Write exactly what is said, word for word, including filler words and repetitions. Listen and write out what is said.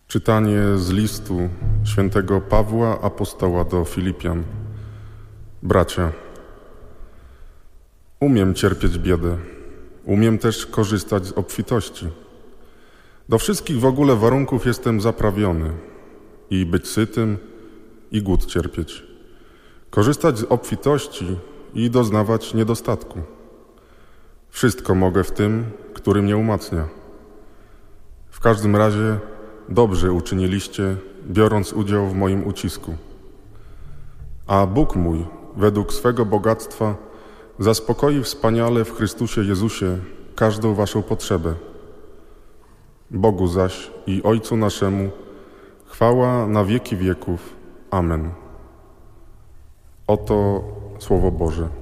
Czytanie z listu świętego Pawła Apostoła do Filipian. Bracia, umiem cierpieć biedę, umiem też korzystać z obfitości. Do wszystkich w ogóle warunków jestem zaprawiony i być sytym, i głód cierpieć, korzystać z obfitości i doznawać niedostatku. Wszystko mogę w tym, który mnie umacnia. W każdym razie dobrze uczyniliście, biorąc udział w moim ucisku. A Bóg mój, według swego bogactwa, zaspokoi wspaniale w Chrystusie Jezusie każdą waszą potrzebę. Bogu zaś i Ojcu naszemu chwała na wieki wieków. Amen. Oto Słowo Boże.